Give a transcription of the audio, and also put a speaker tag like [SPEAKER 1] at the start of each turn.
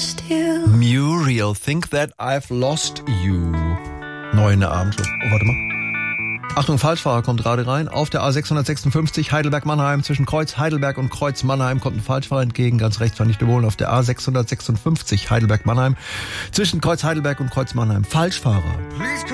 [SPEAKER 1] lost you.
[SPEAKER 2] Muriel, Think That I've Lost You. Neu in der Abendshow. Oh, warte mal. Achtung, Falschfahrer kommt gerade rein. Auf der A656 Heidelberg-Mannheim. Zwischen Kreuz Heidelberg und Kreuz Mannheim kommt ein Falschfahrer entgegen. Ganz rechts war nicht bewohnt. Auf der A656 Heidelberg-Mannheim. Zwischen Kreuz Heidelberg und Kreuz Mannheim. Falschfahrer.